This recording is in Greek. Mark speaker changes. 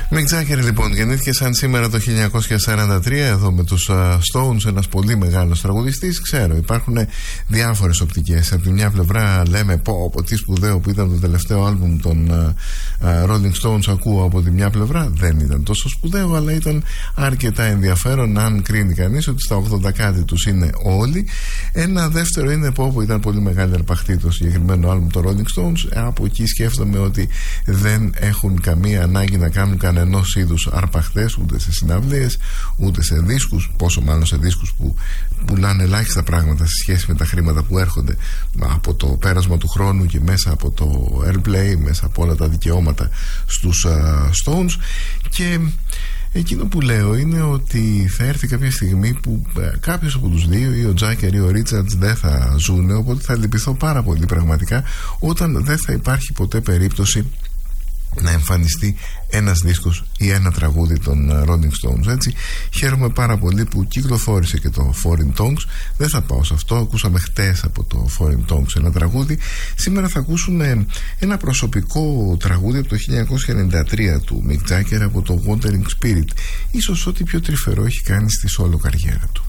Speaker 1: Mick Jagger λοιπόν γεννήθηκε σαν σήμερα το 1943 εδώ με τους Stones, ένας πολύ μεγάλος τραγουδιστής. Ξέρω, υπάρχουν διάφορες οπτικές. Από τη μια πλευρά λέμε πω τι σπουδαίο που ήταν το τελευταίο άλμπουμ των Rolling Stones, ακούω. Από τη μια πλευρά δεν ήταν τόσο σπουδαίο, αλλά ήταν αρκετά ενδιαφέρον αν κρίνει κανείς ότι στα 80 κάτι τους είναι όλοι. Ένα δεύτερο είναι πω ήταν πολύ μεγάλη αρπαχτή το συγκεκριμένο άλμπουμ των Rolling Stones. Από εκεί σκέφτομαι ότι δεν έχουν καμία ανάγκη να κάνουν κανενός είδους αρπαχτές, ούτε σε συναυλίες ούτε σε δίσκους, πόσο μάλλον σε δίσκους που πουλάνε ελάχιστα πράγματα σε σχέση με τα χρήματα που έρχονται από το πέρασμα του χρόνου και μέσα από το Airplay, μέσα από όλα τα δικαιώματα στους Stones. Και εκείνο που λέω είναι ότι θα έρθει κάποια στιγμή που κάποιος από τους δύο, ή ο Jagger ή ο Richards, δεν θα ζουνε, οπότε θα λυπηθώ πάρα πολύ πραγματικά όταν δεν θα υπάρχει ποτέ περίπτωση να εμφανιστεί ένας δίσκος ή ένα τραγούδι των Rolling Stones. Έτσι, χαίρομαι πάρα πολύ που κυκλοφόρησε και το Foreign Tongues. Δεν θα πάω σε αυτό, ακούσαμε χτες από το Foreign Tongues ένα τραγούδι. Σήμερα θα ακούσουμε ένα προσωπικό τραγούδι από το 1993 του Mick Jagger, από το Wandering Spirit. Ίσως ό,τι πιο τρυφερό έχει κάνει στη solo καριέρα του.